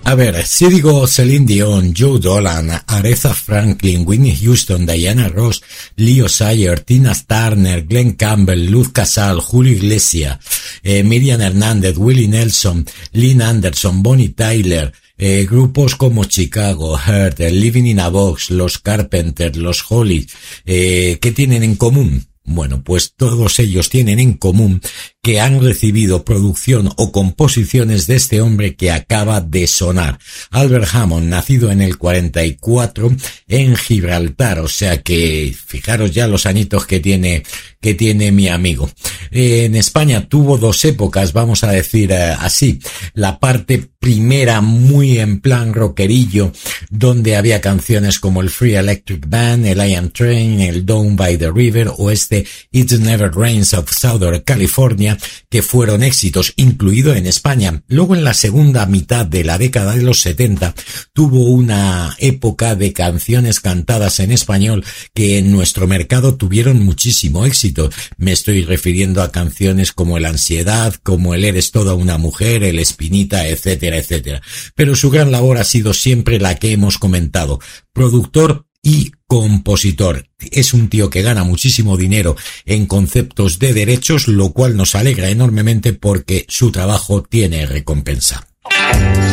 A ver, si digo Celine Dion, Joe Dolan, Aretha Franklin, Whitney Houston, Diana Ross, Leo Sayer, Tina Turner, Glenn Campbell, Luz Casal, Julio Iglesias, Miriam Hernández, Willie Nelson, Lynn Anderson, Bonnie Tyler, grupos como Chicago, Hurt, Living in a Box, los Carpenters, los Hollies, ¿qué tienen en común? Bueno, pues todos ellos tienen en común que han recibido producción o composiciones de este hombre que acaba de sonar. Albert Hammond, nacido en el 44 en Gibraltar, o sea que fijaros ya los añitos que tiene mi amigo. En España tuvo dos épocas, vamos a decir así. La parte primera muy en plan rockerillo, donde había canciones como el Free Electric Band, el I Am Train, el Down by the River o It Never Rains of Southern California, que fueron éxitos, incluido en España. Luego, en la segunda mitad de la década de los 70, tuvo una época de canciones cantadas en español que en nuestro mercado tuvieron muchísimo éxito. Me estoy refiriendo a canciones como El Ansiedad, como el Eres toda una mujer, El Espinita, etcétera, etcétera. Pero su gran labor ha sido siempre la que hemos comentado: productor y compositor. Es un tío que gana muchísimo dinero en conceptos de derechos, lo cual nos alegra enormemente porque su trabajo tiene recompensa.